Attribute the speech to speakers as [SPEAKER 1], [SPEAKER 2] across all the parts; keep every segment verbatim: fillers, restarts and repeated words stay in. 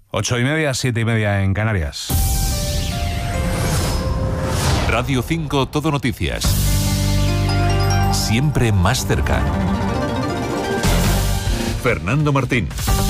[SPEAKER 1] Ocho y media, siete y media en Canarias.
[SPEAKER 2] Radio cinco Todo Noticias. Siempre más cerca. Fernando Martín.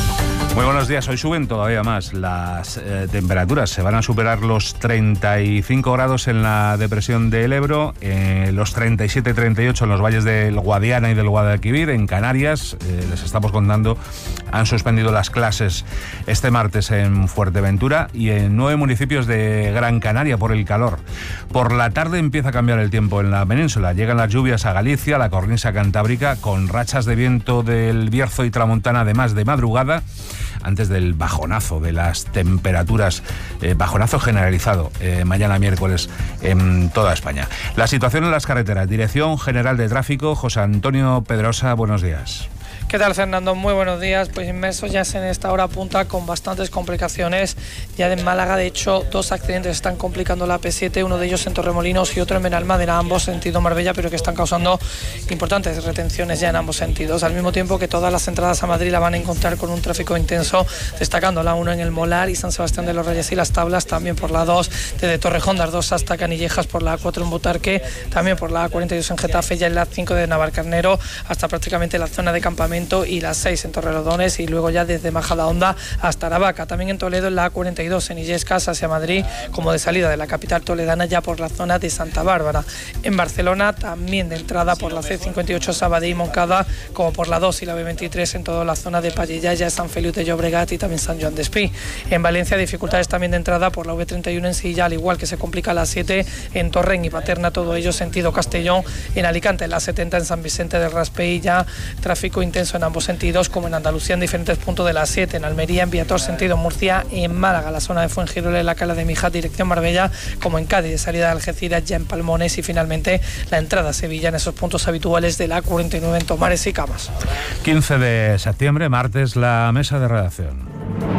[SPEAKER 1] Muy buenos días. Hoy suben todavía más las eh, temperaturas. Se van a superar los treinta y cinco grados en la depresión del Ebro, eh, los treinta y siete treinta y ocho en los valles del Guadiana y del Guadalquivir. En Canarias, eh, les estamos contando, han suspendido las clases este martes en Fuerteventura y en nueve municipios de Gran Canaria por el calor. Por la tarde empieza a cambiar el tiempo en la península. Llegan las lluvias a Galicia, la cornisa cantábrica, con rachas de viento del Bierzo y Tramontana además de madrugada, antes del bajonazo de las temperaturas, eh, bajonazo generalizado, eh, mañana miércoles en toda España. La situación en las carreteras. Dirección General de Tráfico, José Antonio Pedrosa, buenos días.
[SPEAKER 3] ¿Qué tal, Fernando? Muy buenos días. Pues inmersos ya en esta hora punta con bastantes complicaciones. Ya en Málaga, de hecho, dos accidentes están complicando la P siete, uno de ellos en Torremolinos y otro en Benalmádena, ambos sentido Marbella, pero que están causando importantes retenciones ya en ambos sentidos. Al mismo tiempo que todas las entradas a Madrid la van a encontrar con un tráfico intenso, destacando la uno en el Molar y San Sebastián de los Reyes y Las Tablas, también por la dos desde Torrejón de Ardosa hasta Canillejas, por la A cuatro en Butarque, también por la A cuarenta y dos en Getafe, ya en la cinco de Navalcarnero hasta prácticamente la zona de campamento, y las seis en Torrelodones, y luego ya desde Majadahonda hasta Aravaca. También en Toledo en la A cuarenta y dos en Illescas hacia Madrid, como de salida de la capital toledana ya por la zona de Santa Bárbara. En Barcelona también de entrada por la C cincuenta y ocho Sabadell y Montcada, como por la dos y la B veintitrés en toda la zona de Pallellaya, San Feliu de Llobregat y también San Joan Despí. En Valencia dificultades también de entrada por la V treinta y uno en Silla, al igual que se complica la siete en Torrent y Paterna, todo ello sentido Castellón. En Alicante en la setenta en San Vicente del Raspey, ya tráfico intenso en ambos sentidos, como en Andalucía en diferentes puntos de la siete, en Almería, en Viator sentido Murcia, en Málaga la zona de Fuengirola y la Cala de Mijat dirección Marbella, como en Cádiz de salida de Algeciras, ya en Palmones, y finalmente la entrada a Sevilla en esos puntos habituales de la A cuarenta y nueve en Tomares y Camas.
[SPEAKER 1] quince de septiembre, martes, la mesa de redacción.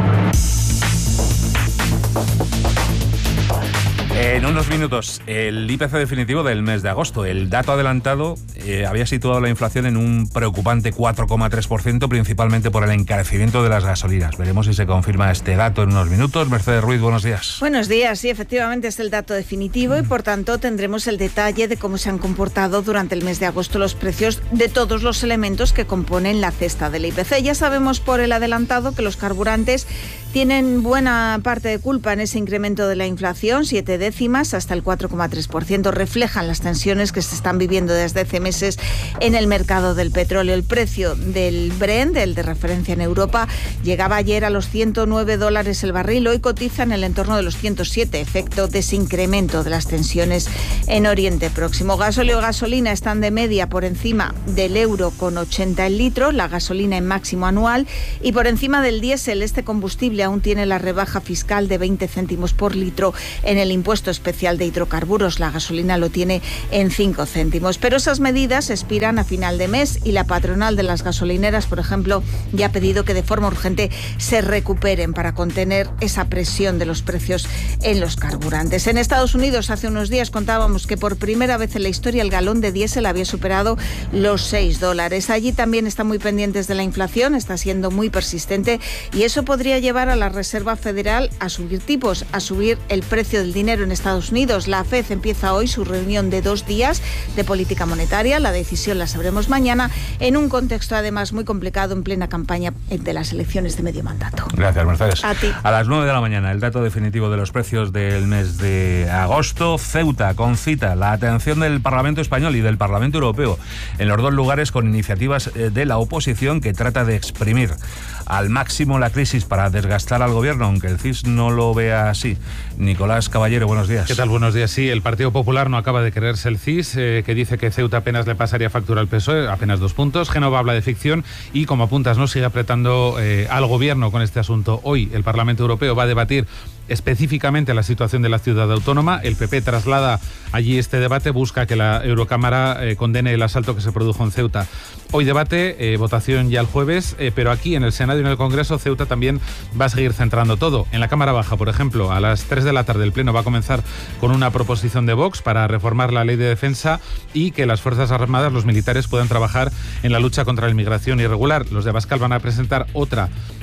[SPEAKER 1] En unos minutos, el I P C definitivo del mes de agosto. El dato adelantado eh, había situado la inflación en un preocupante cuatro coma tres por ciento, principalmente por el encarecimiento de las gasolinas. Veremos si se confirma este dato en unos minutos. Mercedes Ruiz, buenos días.
[SPEAKER 4] Buenos días, sí, efectivamente es el dato definitivo y por tanto tendremos el detalle de cómo se han comportado durante el mes de agosto los precios de todos los elementos que componen la cesta del I P C. Ya sabemos por el adelantado que los carburantes tienen buena parte de culpa en ese incremento de la inflación, siete décimas hasta el cuatro coma tres por ciento, reflejan las tensiones que se están viviendo desde hace meses en el mercado del petróleo. El precio del Brent, el de referencia en Europa, llegaba ayer a los ciento nueve dólares el barril, hoy cotiza en el entorno de los ciento siete, efecto de ese incremento de las tensiones en Oriente Próximo. Gasóleo y gasolina están de media por encima del euro con ochenta el litro, la gasolina en máximo anual, y por encima del diésel. Este combustible aún tiene la rebaja fiscal de veinte céntimos por litro en el impuesto especial de hidrocarburos. La gasolina lo tiene en cinco céntimos. Pero esas medidas expiran a final de mes y la patronal de las gasolineras, por ejemplo, ya ha pedido que de forma urgente se recuperen para contener esa presión de los precios en los carburantes. En Estados Unidos, hace unos días contábamos que por primera vez en la historia el galón de diésel había superado los seis dólares. Allí también están muy pendientes de la inflación, está siendo muy persistente y eso podría llevar a la Reserva Federal a subir tipos, a subir el precio del dinero en Estados Unidos. La F E D empieza hoy su reunión de dos días de política monetaria. La decisión la sabremos mañana, en un contexto además muy complicado en plena campaña de las elecciones de medio mandato.
[SPEAKER 1] Gracias, Mercedes.
[SPEAKER 4] A ti.
[SPEAKER 1] A las nueve de la mañana, el dato definitivo de los precios del mes de agosto. Ceuta concita la atención del Parlamento Español y del Parlamento Europeo, en los dos lugares con iniciativas de la oposición que trata de exprimir al máximo la crisis para desgastar al gobierno, aunque el C I S no lo vea así. Nicolás Caballero, buenos días.
[SPEAKER 5] ¿Qué tal? Buenos días. Sí, el Partido Popular no acaba de creerse el C I S, eh, que dice que Ceuta apenas le pasaría factura al P S O E, apenas dos puntos. Génova habla de ficción y, como apuntas, no sigue apretando eh, al gobierno con este asunto. Hoy el Parlamento Europeo va a debatir específicamente la situación de la ciudad autónoma. El P P traslada allí este debate, busca que la Eurocámara eh, condene el asalto que se produjo en Ceuta. Hoy debate, eh, votación ya el jueves, eh, pero aquí en el Senado y en el Congreso Ceuta también va a seguir centrando todo. En la Cámara Baja, por ejemplo, a las tres de la tarde el Pleno va a comenzar con una proposición de Vox para reformar la Ley de Defensa y que las Fuerzas Armadas, los militares, puedan trabajar en la lucha contra la inmigración irregular. Los de Abascal van a presentar otra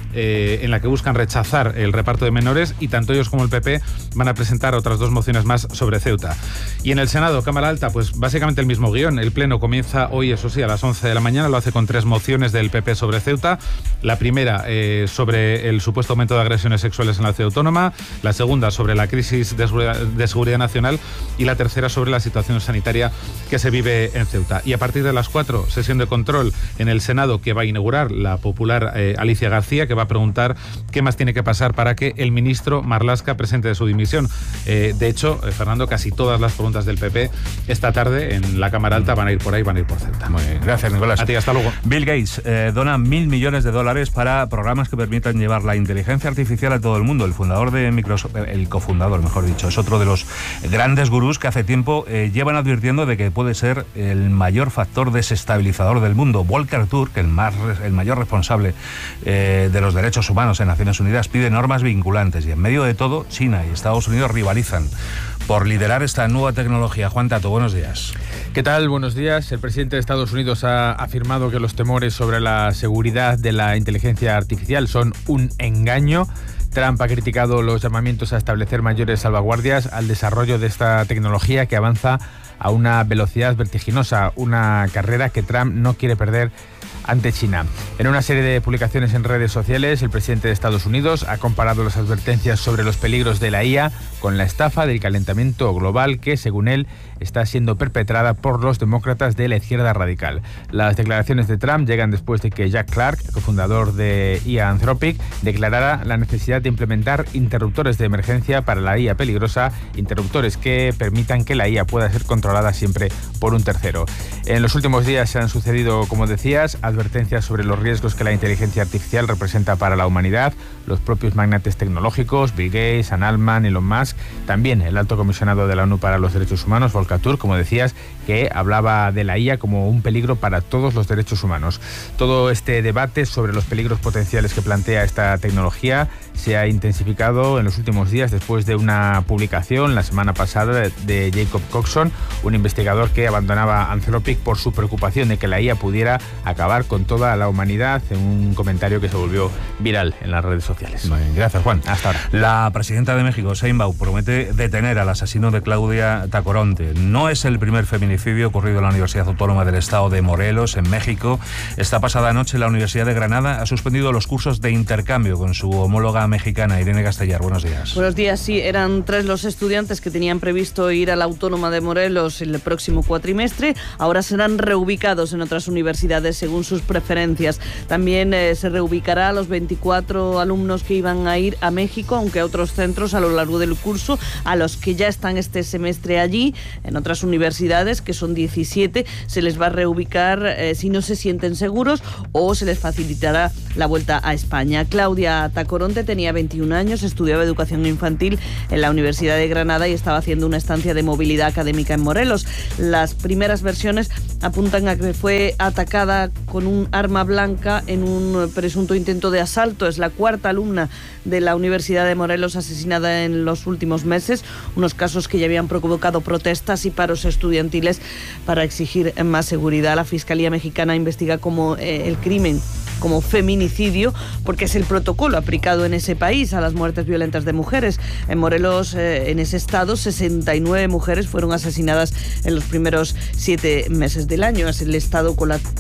[SPEAKER 5] eh, en la que buscan rechazar el reparto de menores, y tanto ellos como el P P van a presentar otras dos mociones más sobre Ceuta. Y en el Senado, Cámara Alta, pues básicamente el mismo guión. El Pleno comienza hoy, eso sí, a las once de la mañana, lo hace con tres mociones del P P sobre Ceuta. La primera eh, sobre el supuesto aumento de agresiones sexuales en la ciudad autónoma, la segunda sobre la crisis de seguridad, de seguridad nacional, y la tercera sobre la situación sanitaria que se vive en Ceuta. Y a partir de las cuatro, sesión de control en el Senado que va a inaugurar la popular eh, Alicia García, que va a preguntar qué más tiene que pasar para que el ministro Marlaska presente su dimisión. Eh, de hecho, eh, Fernando, casi todas las preguntas del P P esta tarde en la Cámara Alta van a ir por ahí, van a ir por Ceuta.
[SPEAKER 1] Muy bien, gracias, Nicolás.
[SPEAKER 5] A ti, hasta luego.
[SPEAKER 1] Bill Gates eh, dona mil millones de dólares para programas que permitan llevar la inteligencia artificial a todo el mundo. El fundador de Microsoft, el cofundador, mejor dicho, es otro de los grandes gurús que hace tiempo eh, llevan advirtiendo de que puede ser el mayor factor desestabilizador del mundo. Volker Turk, el, más, el mayor responsable eh, de los derechos humanos en Naciones Unidas, pide normas vinculantes, y en medio de todo, China y Estados Unidos rivalizan por liderar esta nueva tecnología. Juan Tato, buenos días.
[SPEAKER 6] ¿Qué tal? Buenos días. El presidente de Estados Unidos ha afirmado que los temores sobre la seguridad de la inteligencia artificial son un engaño. Trump ha criticado los llamamientos a establecer mayores salvaguardias al desarrollo de esta tecnología que avanza a una velocidad vertiginosa, una carrera que Trump no quiere perder ante China. En una serie de publicaciones en redes sociales, el presidente de Estados Unidos ha comparado las advertencias sobre los peligros de la I A con la estafa del calentamiento global que, según él, está siendo perpetrada por los demócratas de la izquierda radical. Las declaraciones de Trump llegan después de que Jack Clark, cofundador de I A Anthropic, declarara la necesidad de implementar interruptores de emergencia para la I A peligrosa, interruptores que permitan que la I A pueda ser controlada siempre por un tercero. En los últimos días se han sucedido, como decías, advertencias sobre los riesgos que la inteligencia artificial representa para la humanidad. Los propios magnates tecnológicos, Bill Gates, Sam Altman, Elon Musk, también el alto comisionado de la ONU para los Derechos Humanos, Volker Turk, como decías, que hablaba de la I A como un peligro para todos los derechos humanos. Todo este debate sobre los peligros potenciales que plantea esta tecnología se ha intensificado en los últimos días después de una publicación la semana pasada de Jacob Coxon, un investigador que abandonaba Anthropic por su preocupación de que la I A pudiera acabar con toda la humanidad, en un comentario que se volvió viral en las redes sociales.
[SPEAKER 1] Muy bien, gracias, Juan.
[SPEAKER 6] Hasta ahora.
[SPEAKER 1] La presidenta de México, Sheinbaum, promete detener al asesino de Claudia Tacoronte. No es el primer feminicidio ocurrido en la Universidad Autónoma del Estado de Morelos, en México. Esta pasada noche la Universidad de Granada ha suspendido los cursos de intercambio con su homóloga mexicana. Irene Castellar, buenos días.
[SPEAKER 7] Buenos días, sí, eran tres los estudiantes que tenían previsto ir a la Autónoma de Morelos el próximo cuatrimestre. Ahora serán reubicados en otras universidades según sus preferencias. También eh, se reubicará a los veinticuatro alumnos que iban a ir a México, aunque a otros centros a lo largo del curso, a los que ya están este semestre allí, en otras universidades, que son diecisiete, se les va a reubicar eh, si no se sienten seguros, o se les facilitará la vuelta a España. Claudia Tacoronte tenía veintiún años, estudiaba educación infantil en la Universidad de Granada y estaba haciendo una estancia de movilidad académica en Morelos. Las primeras versiones apuntan a que fue atacada con un arma blanca en un presunto intento de asalto. Es la cuarta alumna de la Universidad de Morelos asesinada en los últimos meses, unos casos que ya habían provocado protestas y paros estudiantiles para exigir más seguridad. La Fiscalía Mexicana investiga como eh, el crimen como feminicidio, porque es el protocolo aplicado en ese país a las muertes violentas de mujeres. En Morelos, eh, en ese estado, sesenta y nueve mujeres fueron asesinadas en los primeros siete meses del año. Es el estado con la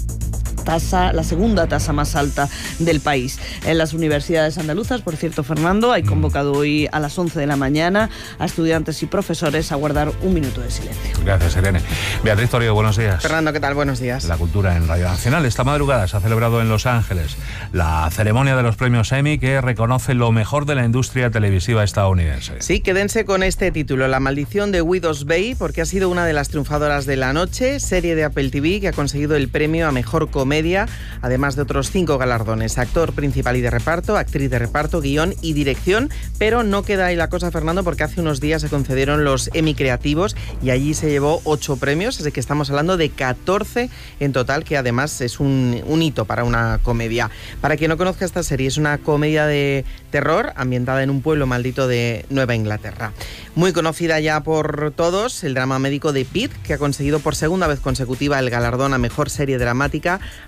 [SPEAKER 7] tasa, la segunda tasa más alta del país. En las universidades andaluzas, por cierto, Fernando, hay convocado hoy a las once de la mañana a estudiantes y profesores a guardar un minuto de silencio.
[SPEAKER 1] Gracias, Irene. Beatriz Torio, buenos días.
[SPEAKER 8] Fernando, ¿qué tal? Buenos días.
[SPEAKER 1] La cultura en Radio Nacional. Esta madrugada se ha celebrado en Los Ángeles la ceremonia de los premios Emmy, que reconoce lo mejor de la industria televisiva estadounidense.
[SPEAKER 8] Sí, quédense con este título, La maldición de Widow's Bay, porque ha sido una de las triunfadoras de la noche, serie de Apple T V que ha conseguido el premio a mejor comedia, además de otros cinco galardones: actor principal y de reparto, actriz de reparto, guión y dirección. Pero no queda ahí la cosa, Fernando, porque hace unos días se concedieron los Emmy Creativos y allí se llevó ocho premios, así que estamos hablando de catorce en total, que además es un, un hito para una comedia. Para quien no conozca esta serie, es una comedia de terror ambientada en un pueblo maldito de Nueva Inglaterra. Muy conocida ya por todos, el drama médico de Pitt, que ha conseguido por segunda vez consecutiva el galardón a mejor serie dramática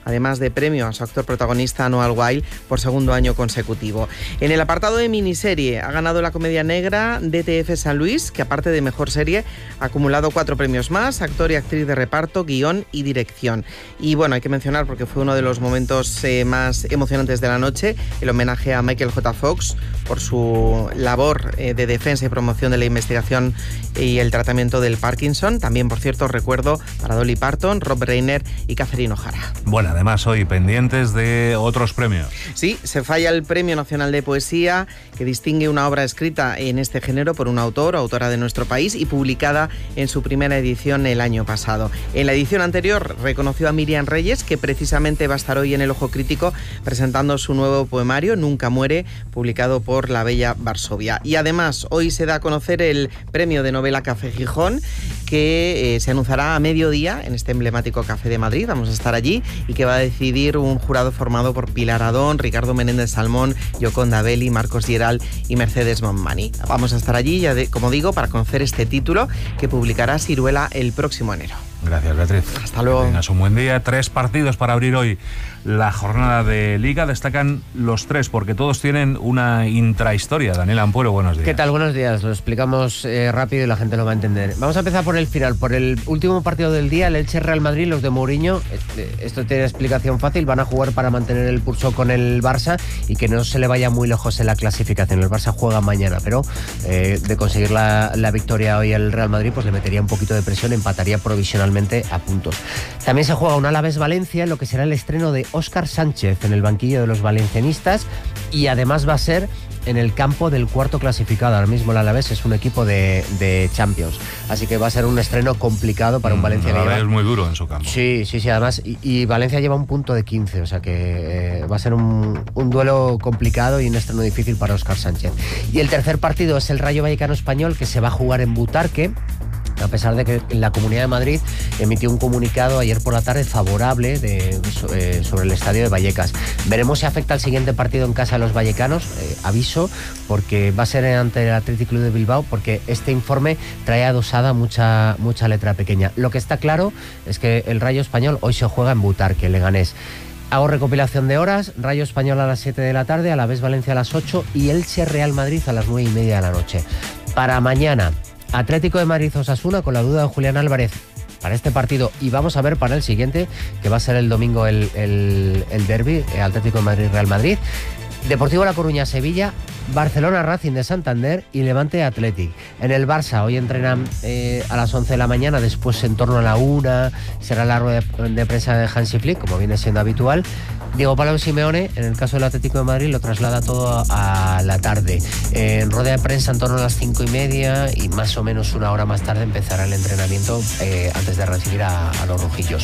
[SPEAKER 8] además de premio a su actor protagonista Noah Wyle por segundo año consecutivo. En el apartado de miniserie ha ganado la comedia negra D T F San Luis, que aparte de mejor serie ha acumulado cuatro premios más, actor y actriz de reparto, guión y dirección. Y bueno, hay que mencionar, porque fue uno de los momentos eh, más emocionantes de la noche, el homenaje a Michael J. Fox por su labor eh, de defensa y promoción de la investigación y el tratamiento del Parkinson. También, por cierto, recuerdo para Dolly Parton, Rob Reiner y Catherine O'Hara.
[SPEAKER 1] Bueno, además hoy pendientes de otros premios.
[SPEAKER 8] Sí, se falla el Premio Nacional de Poesía, que distingue una obra escrita en este género por un autor o autora de nuestro país y publicada en su primera edición el año pasado. En la edición anterior reconoció a Miriam Reyes, que precisamente va a estar hoy en El Ojo Crítico presentando su nuevo poemario, Nunca muere, publicado por La Bella Varsovia. Y además, hoy se da a conocer el Premio de Novela Café Gijón, que eh, se anunciará a mediodía en este emblemático Café de Madrid. Vamos a estar allí y que va a decidir un jurado formado por Pilar Adón, Ricardo Menéndez Salmón, Yoconda Belli, Marcos Lleral y Mercedes Monmani. Vamos a estar allí, ya de, como digo, para conocer este título que publicará Siruela el próximo enero.
[SPEAKER 1] Gracias, Beatriz.
[SPEAKER 8] Hasta luego.
[SPEAKER 1] Que tengas un buen día. Tres partidos para abrir hoy la jornada de Liga. Destacan los tres porque todos tienen una intrahistoria. Daniel Ampuero, buenos días.
[SPEAKER 9] ¿Qué tal? Buenos días. Lo explicamos eh, rápido y la gente lo va a entender. Vamos a empezar por el final, por el último partido del día, el Elche Real Madrid, los de Mourinho. Esto tiene explicación fácil. Van a jugar para mantener el pulso con el Barça y que no se le vaya muy lejos en la clasificación. El Barça juega mañana, pero eh, de conseguir la, la victoria hoy al Real Madrid, pues le metería un poquito de presión, empataría provisionalmente a puntos. También se juega un Alavés-Valencia, lo que será el estreno de Óscar Sánchez en el banquillo de los valencianistas, y además va a ser en el campo del cuarto clasificado. Ahora mismo el Alavés es un equipo de, de Champions, así que va a ser un estreno complicado para un Valencia.
[SPEAKER 1] El Alavés es muy duro en su campo.
[SPEAKER 9] Sí, sí, sí, además, y, y Valencia lleva un punto de quince, o sea que eh, va a ser un, un duelo complicado y un estreno difícil para Óscar Sánchez. Y el tercer partido es el Rayo Vallecano Español, que se va a jugar en Butarque, a pesar de que la Comunidad de Madrid emitió un comunicado ayer por la tarde favorable de, eh, sobre el estadio de Vallecas. Veremos si afecta al siguiente partido en casa de los vallecanos, eh, aviso, porque va a ser ante el Athletic Club de Bilbao, porque este informe trae adosada mucha, mucha letra pequeña. Lo que está claro es que el Rayo Español hoy se juega en Butarque, Leganés. Hago recopilación de horas: Rayo Español a las siete de la tarde, Alavés Valencia a las ocho y Elche Real Madrid a las nueve y media de la noche. Para mañana, Atlético de Madrid Osasuna, con la duda de Julián Álvarez para este partido, y vamos a ver para el siguiente, que va a ser el domingo el, el, el derbi, Atlético de Madrid Real Madrid. Deportivo La Coruña Sevilla, Barcelona Racing de Santander y Levante Athletic. En el Barça hoy entrenan eh, a las once de la mañana, después en torno a la una será la rueda de, de prensa de Hansi Flick, como viene siendo habitual. Diego Pablo Simeone, en el caso del Atlético de Madrid, lo traslada todo a, a la tarde. Eh, en rueda de prensa en torno a las cinco y media, y más o menos una hora más tarde empezará el entrenamiento eh, antes de recibir a, a los rojillos.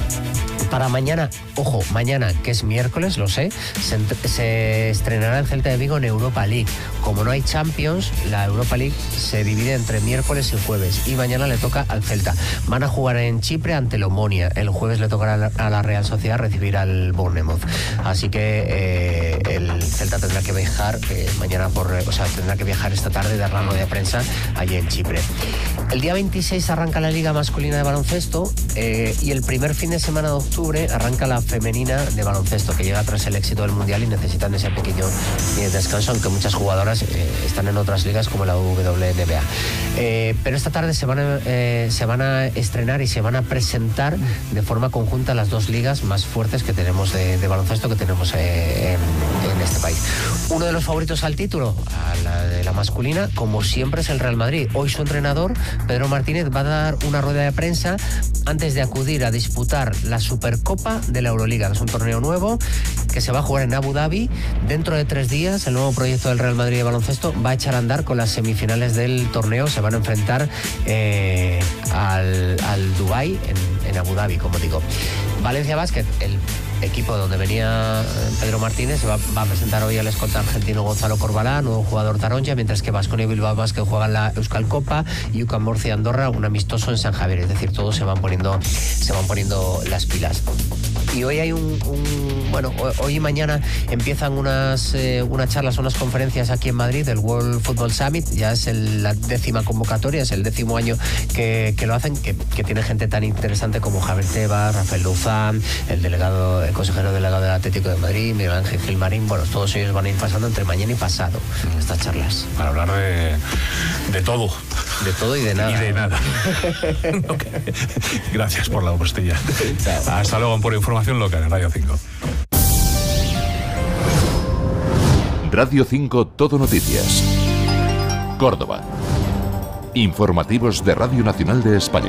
[SPEAKER 9] Para mañana, ojo, mañana, que es miércoles, lo sé, se, se estrenará el Celta de Vigo en Europa League. Como no hay Champions, la Europa League se divide entre miércoles y jueves, y mañana le toca al Celta. Van a jugar en Chipre ante el Omonia. El jueves le tocará a la Real Sociedad recibir al Bournemouth. Así que eh, el Celta tendrá que viajar eh, mañana por, o sea, tendrá que viajar esta tarde y dar la rueda de prensa allí en Chipre. El día veintiséis arranca la Liga Masculina de Baloncesto eh, y el primer fin de semana de octubre arranca la femenina de baloncesto, que llega tras el éxito del Mundial y necesitan ese pequeño eh, descanso, aunque muchas jugadoras eh, están en otras ligas como la W N B A. Eh, pero esta tarde se van, a, eh, se van a estrenar y se van a presentar de forma conjunta las dos ligas más fuertes que tenemos de, de baloncesto que tenemos eh, en, en este país. Uno de los favoritos al título, a la de la masculina, como siempre, es el Real Madrid. Hoy su entrenador, Pedro Martínez, va a dar una rueda de prensa antes de acudir a disputar la Supercopa de la Euroliga, que es un torneo nuevo que se va a jugar en Abu Dhabi. Dentro de tres días, el nuevo proyecto del Real Madrid de baloncesto va a echar a andar con las semifinales del torneo. Se van a enfrentar eh, al, al Dubái en, en Abu Dhabi, como digo. Valencia Basket, el equipo donde venía Pedro Martínez, se va, va a presentar hoy al escolta argentino Gonzalo Corbalá, nuevo jugador taronja, mientras que Baskonia y Bilbao Basket juegan la Euskal Copa y U C A M Murcia Andorra un amistoso en San Javier. Es decir, todos se van poniendo, se van poniendo las pilas. y hoy hay un, un bueno, hoy y mañana empiezan unas, eh, unas charlas, unas conferencias aquí en Madrid, el World Football Summit, ya es el, la décima convocatoria, es el décimo año que, que lo hacen, que, que tiene gente tan interesante como Javier Tebas, Rafael Luzán, el delegado, el consejero delegado del Atlético de Madrid, Miguel Ángel Gilmarín. Bueno, todos ellos van a ir pasando entre mañana y pasado estas charlas.
[SPEAKER 1] Para hablar de, de todo.
[SPEAKER 9] De todo y de nada.
[SPEAKER 1] Y de nada. Okay. Gracias por la postilla. Hasta luego por información local en Radio cinco.
[SPEAKER 2] Radio cinco Todo Noticias. Córdoba. Informativos de Radio Nacional de España.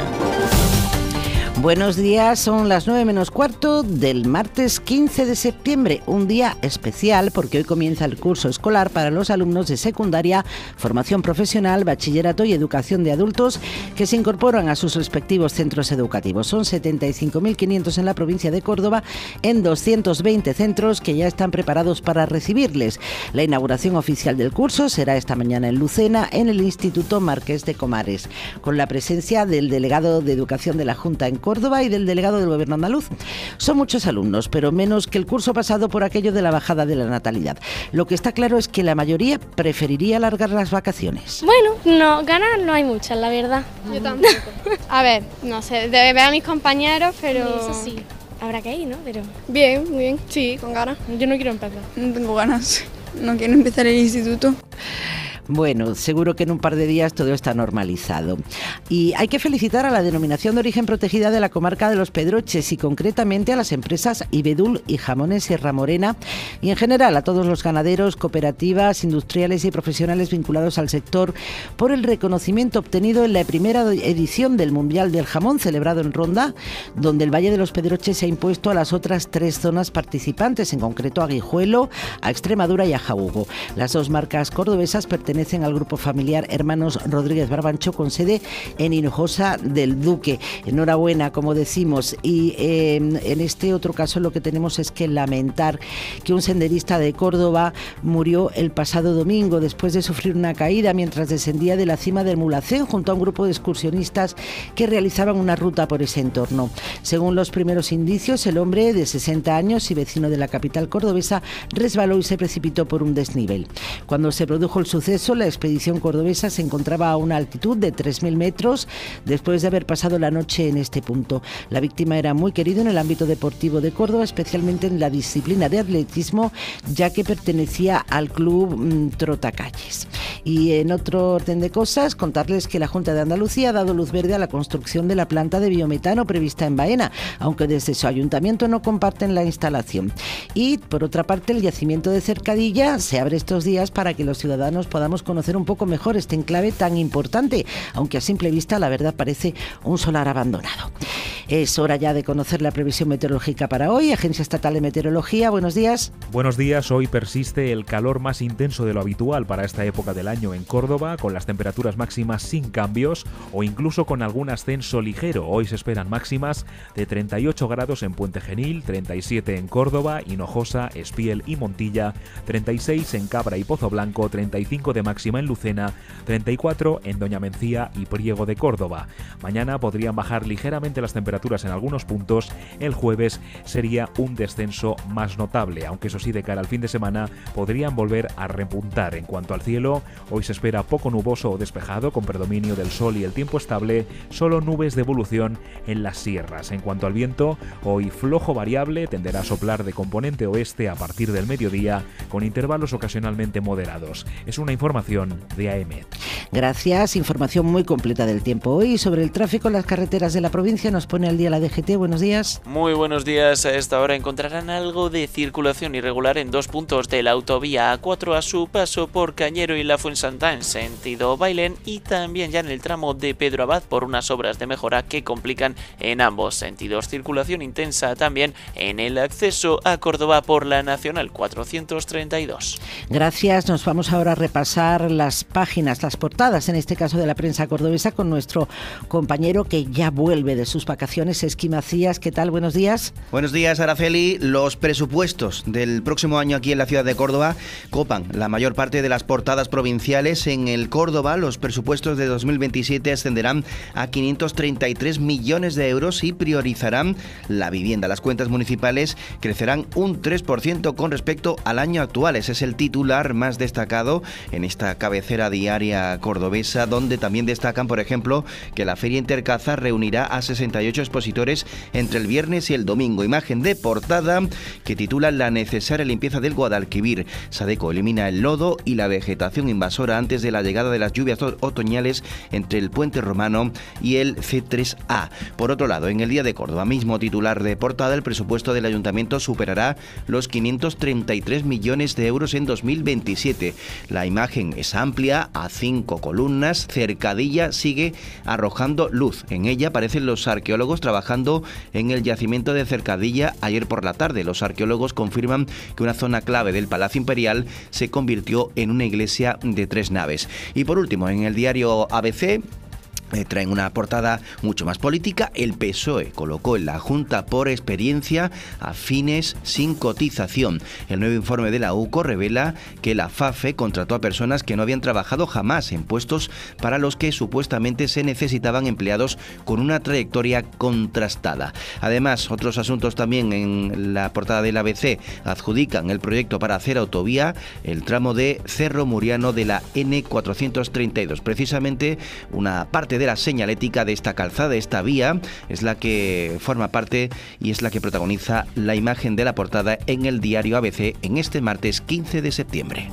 [SPEAKER 10] Buenos días, son las nueve menos cuarto del martes quince de septiembre, un día especial porque hoy comienza el curso escolar para los alumnos de secundaria, formación profesional, bachillerato y educación de adultos que se incorporan a sus respectivos centros educativos. Son setenta y cinco mil quinientos en la provincia de Córdoba, en doscientos veinte centros que ya están preparados para recibirles. La inauguración oficial del curso será esta mañana en Lucena, en el Instituto Marqués de Comares, con la presencia del delegado de Educación de la Junta en Córdoba y del delegado del Gobierno andaluz. Son muchos alumnos, pero menos que el curso pasado por aquello de la bajada de la natalidad. Lo que está claro es que la mayoría preferiría alargar las vacaciones.
[SPEAKER 11] Bueno, no, ganas no hay muchas, la verdad.
[SPEAKER 12] Yo tampoco. A ver, no sé, de ver a mis compañeros, pero...
[SPEAKER 11] Sí, eso sí, habrá que ir, ¿no? Pero...
[SPEAKER 12] Bien, muy bien, sí, con ganas.
[SPEAKER 11] Yo no quiero empezar.
[SPEAKER 12] No tengo ganas, no quiero empezar el instituto.
[SPEAKER 10] Bueno, seguro que en un par de días todo está normalizado. Y hay que felicitar a la denominación de origen protegida de la comarca de Los Pedroches y concretamente a las empresas Ibedul y Jamones Sierra Morena y en general a todos los ganaderos, cooperativas, industriales y profesionales vinculados al sector por el reconocimiento obtenido en la primera edición del Mundial del Jamón celebrado en Ronda, donde el Valle de Los Pedroches se ha impuesto a las otras tres zonas participantes, en concreto a Guijuelo, a Extremadura y a Jabugo. Las dos marcas cordobesas pertenecen al grupo familiar Hermanos Rodríguez Barbancho con sede en Hinojosa del Duque. Enhorabuena, como decimos. Y eh, en este otro caso lo que tenemos es que lamentar que un senderista de Córdoba murió el pasado domingo después de sufrir una caída mientras descendía de la cima del Mulhacén junto a un grupo de excursionistas que realizaban una ruta por ese entorno. Según los primeros indicios, el hombre de sesenta años y vecino de la capital cordobesa resbaló y se precipitó por un desnivel. Cuando se produjo el suceso, la expedición cordobesa se encontraba a una altitud de tres mil metros después de haber pasado la noche en este punto. La víctima era muy querido en el ámbito deportivo de Córdoba, especialmente en la disciplina de atletismo, ya que pertenecía al club mmm, Trotacalles. Y en otro orden de cosas, contarles que la Junta de Andalucía ha dado luz verde a la construcción de la planta de biometano prevista en Baena, aunque desde su ayuntamiento no comparten la instalación. Y, por otra parte, el yacimiento de Cercadilla se abre estos días para que los ciudadanos podamos conocer un poco mejor este enclave tan importante, aunque a simple vista la verdad parece un solar abandonado. Es hora ya de conocer la previsión meteorológica para hoy. Agencia Estatal de Meteorología, buenos días.
[SPEAKER 13] Buenos días, hoy persiste el calor más intenso de lo habitual para esta época del año en Córdoba, con las temperaturas máximas sin cambios o incluso con algún ascenso ligero. Hoy se esperan máximas de treinta y ocho grados en Puente Genil, treinta y siete en Córdoba, Hinojosa, Espiel y Montilla, treinta y seis en Cabra y Pozo Blanco, treinta y cinco de máxima en Lucena, treinta y cuatro en Doña Mencía y Priego de Córdoba. Mañana podrían bajar ligeramente las temperaturas en algunos puntos. El jueves sería un descenso más notable, aunque eso sí, de cara al fin de semana podrían volver a repuntar. En cuanto al cielo, hoy se espera poco nuboso o despejado, con predominio del sol y el tiempo estable, solo nubes de evolución en las sierras. En cuanto al viento, hoy flojo variable, tenderá a soplar de componente oeste a partir del mediodía, con intervalos ocasionalmente moderados. Es una información de A M.
[SPEAKER 10] Gracias, información muy completa del tiempo hoy. Sobre el tráfico en las carreteras de la provincia nos pone al día la D G T. Buenos días.
[SPEAKER 14] Muy buenos días. A esta hora encontrarán algo de circulación irregular en dos puntos de la autovía A cuatro a su paso por Cañero y la Fuensanta en sentido Bailén, y también ya en el tramo de Pedro Abad por unas obras de mejora que complican en ambos sentidos. Circulación intensa también en el acceso a Córdoba por la Nacional cuatrocientos treinta y dos.
[SPEAKER 10] Gracias. Nos vamos ahora a repasar las páginas, las portadas portadas, en este caso de la prensa cordobesa, con nuestro compañero que ya vuelve de sus vacaciones, Esqui Macías. ¿Qué tal? Buenos días.
[SPEAKER 15] Buenos días, Araceli. Los presupuestos del próximo año aquí en la ciudad de Córdoba copan la mayor parte de las portadas provinciales. En el Córdoba, los presupuestos de dos mil veintisiete ascenderán a quinientos treinta y tres millones de euros y priorizarán la vivienda. Las cuentas municipales crecerán un tres por ciento con respecto al año actual. Ese es el titular más destacado en esta cabecera diaria cordobesa, donde también destacan, por ejemplo, que la Feria Intercaza reunirá a sesenta y ocho expositores entre el viernes y el domingo. Imagen de portada que titula La necesaria limpieza del Guadalquivir. Sadeco elimina el lodo y la vegetación invasora antes de la llegada de las lluvias otoñales entre el Puente Romano y el C tres A. Por otro lado, en el Día de Córdoba, mismo titular de portada, el presupuesto del ayuntamiento superará los quinientos treinta y tres millones de euros en dos mil veintisiete. La imagen es amplia, a cinco columnas. Cercadilla sigue arrojando luz. En ella aparecen los arqueólogos trabajando en el yacimiento de Cercadilla ayer por la tarde. Los arqueólogos confirman que una zona clave del Palacio Imperial se convirtió en una iglesia de tres naves. Y por último, en el diario A B C, Eh, traen una portada mucho más política. El P S O E colocó en la Junta por experiencia a Fines sin cotización. El nuevo informe de la U C O revela que la FAFE contrató a personas que no habían trabajado jamás en puestos para los que supuestamente se necesitaban empleados con una trayectoria contrastada. Además, otros asuntos también en la portada del A B C adjudican el proyecto para hacer autovía el tramo de Cerro Muriano de la N cuatrocientos treinta y dos. Precisamente una parte de la señalética de esta calzada, esta vía, es la que forma parte y es la que protagoniza la imagen de la portada en el diario A B C en este martes quince de septiembre.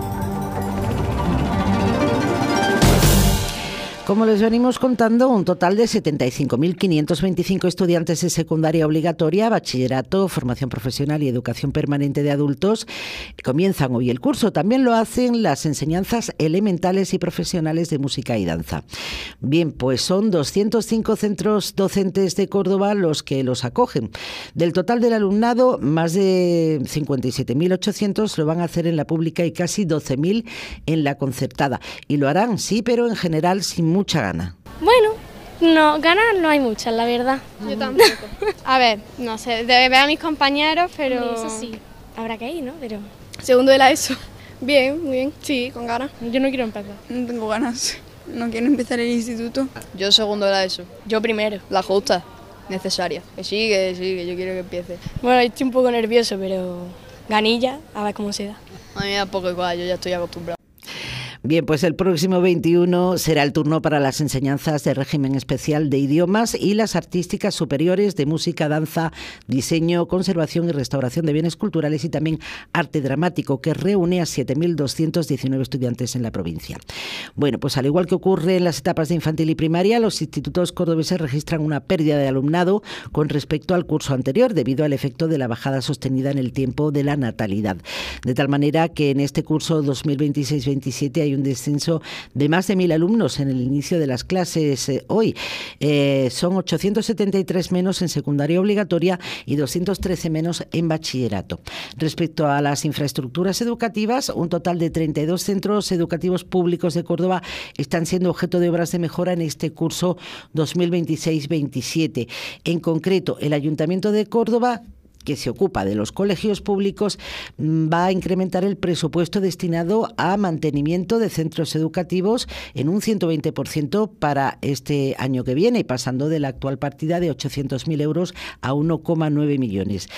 [SPEAKER 10] Como les venimos contando, un total de setenta y cinco mil quinientos veinticinco estudiantes de secundaria obligatoria, bachillerato, formación profesional y educación permanente de adultos comienzan hoy el curso. También lo hacen las enseñanzas elementales y profesionales de música y danza. Bien, pues son doscientos cinco centros docentes de Córdoba los que los acogen. Del total del alumnado, más de cincuenta y siete mil ochocientos lo van a hacer en la pública y casi doce mil en la concertada. Y lo harán, sí, pero en general sin mucha gana.
[SPEAKER 11] Bueno, no, ganas no hay muchas, la verdad.
[SPEAKER 12] Yo tampoco. A ver, no sé, debe ver a mis compañeros, pero...
[SPEAKER 11] Eso sí, habrá que ir, ¿no? Pero...
[SPEAKER 12] Segundo de la ESO. Bien, muy bien, sí, con ganas.
[SPEAKER 11] Yo no quiero empezar.
[SPEAKER 12] No tengo ganas, no quiero empezar el instituto.
[SPEAKER 16] Yo segundo de la ESO.
[SPEAKER 11] Yo primero.
[SPEAKER 16] La justa, necesaria. Que sí, que sí, que yo quiero que empiece.
[SPEAKER 11] Bueno, estoy un poco nervioso, pero ganilla, a ver cómo se da.
[SPEAKER 16] A mí me da poco igual, yo ya estoy acostumbrado.
[SPEAKER 10] Bien, pues el próximo veintiuno será el turno para las enseñanzas de régimen especial de idiomas y las artísticas superiores de música, danza, diseño, conservación y restauración de bienes culturales y también arte dramático, que reúne a siete mil doscientos diecinueve estudiantes en la provincia. Bueno, pues al igual que ocurre en las etapas de infantil y primaria, los institutos cordobeses registran una pérdida de alumnado con respecto al curso anterior debido al efecto de la bajada sostenida en el tiempo de la natalidad. De tal manera que en este curso dos mil veintiséis veintisiete hay un descenso de más de mil alumnos en el inicio de las clases eh, hoy. Eh, son ochocientos setenta y tres menos en secundaria obligatoria y doscientos trece menos en bachillerato. Respecto a las infraestructuras educativas, un total de treinta y dos centros educativos públicos de Córdoba están siendo objeto de obras de mejora en este curso dos mil veintiséis veintisiete. En concreto, el Ayuntamiento de Córdoba, que se ocupa de los colegios públicos, va a incrementar el presupuesto destinado a mantenimiento de centros educativos en un ciento veinte por ciento para este año que viene, pasando de la actual partida de ochocientos mil euros a uno coma nueve millones.